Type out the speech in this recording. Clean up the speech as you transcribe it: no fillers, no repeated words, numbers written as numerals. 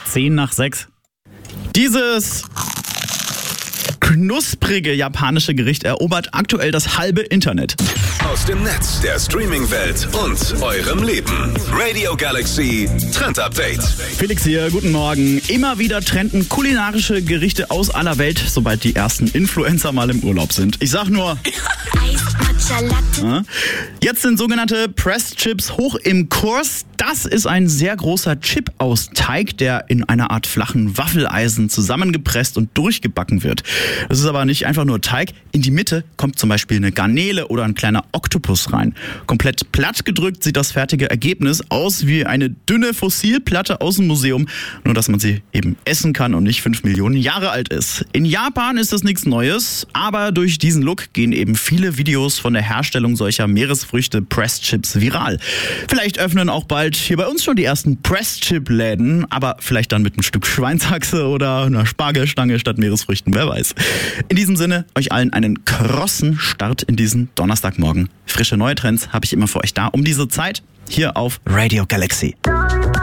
6:10. Dieses knusprige japanische Gericht erobert aktuell das halbe Internet. Aus dem Netz, der Streaming-Welt und eurem Leben. Radio Galaxy Trend Update. Felix hier, guten Morgen. Immer wieder trenden kulinarische Gerichte aus aller Welt, sobald die ersten Influencer mal im Urlaub sind. Ich sag nur... Jetzt sind sogenannte Pressed Chips hoch im Kurs. Das ist ein sehr großer Chip aus Teig, der in einer Art flachen Waffeleisen zusammengepresst und durchgebacken wird. Das ist aber nicht einfach nur Teig. In die Mitte kommt zum Beispiel eine Garnele oder ein kleiner Oktopus rein. Komplett platt gedrückt sieht das fertige Ergebnis aus wie eine dünne Fossilplatte aus dem Museum, nur dass man sie eben essen kann und nicht 5 Millionen Jahre alt ist. In Japan ist das nichts Neues, aber durch diesen Look gehen eben viele Videos von der Herstellung solcher Meeresfrüchte Pressed Chips viral. Vielleicht öffnen auch bald hier bei uns schon die ersten Pressed Chip-Läden, aber vielleicht dann mit einem Stück Schweinshaxe oder einer Spargelstange statt Meeresfrüchten, wer weiß. In diesem Sinne, euch allen einen krossen Start in diesen Donnerstagmorgen. Frische neue Trends habe ich immer für euch da um diese Zeit hier auf Radio Galaxy.